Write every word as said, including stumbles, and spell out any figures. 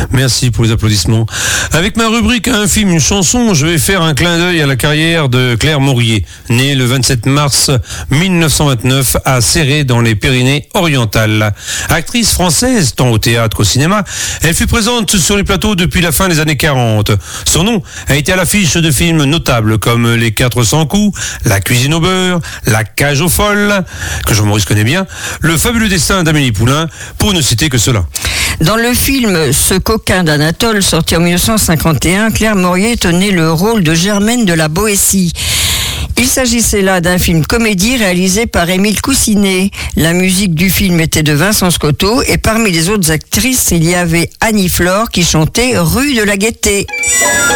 Merci pour les applaudissements. Avec ma rubrique Un film, une chanson, je vais faire un clin d'œil à la carrière de Claire Maurier, née le vingt-sept mars mille neuf cent vingt-neuf à Céret dans les Pyrénées-Orientales. Actrice française, tant au théâtre qu'au cinéma, elle fut présente sur les plateaux depuis la fin des années quarante. Son nom a été à l'affiche de films notables comme Les quatre cents coups, La cuisine au beurre, La cage aux folles, que Jean-Maurice connaît bien, Le fabuleux destin d'Amélie Poulain, pour ne citer que cela. Dans le film Ce coquin d'Anatole, sorti en mille neuf cent cinquante et un, Claire Maurier tenait le rôle de Germaine de la Boétie. Il s'agissait là d'un film comédie réalisé par Émile Coussinet. La musique du film était de Vincent Scotto et parmi les autres actrices, il y avait Annie Flore qui chantait Rue de la Gaîté.